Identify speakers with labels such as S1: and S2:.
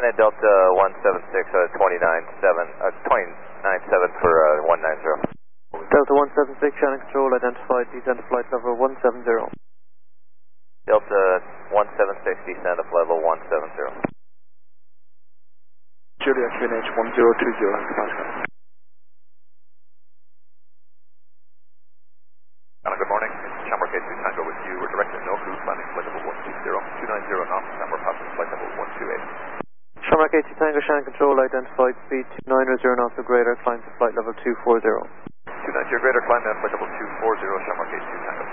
S1: Delta 176, 29.7 for 190.
S2: Delta 176, Shannon Control, identified, descend to flight level 170.
S1: Delta 176, descend to flight level 170.
S3: Juliet QNH 1020, Pascal.
S1: Good morning, it's Shamrock 82 Tango with you. We're directing no crew, landing flight level 120, 290 knots, and we're passing flight level 128.
S2: Shamrock 82 Tango, Shannon Control, identified, speed 290 knots or greater, climb to flight level 240.
S1: 290 or greater, climb down flight level 240, Shamrock 82 Tango.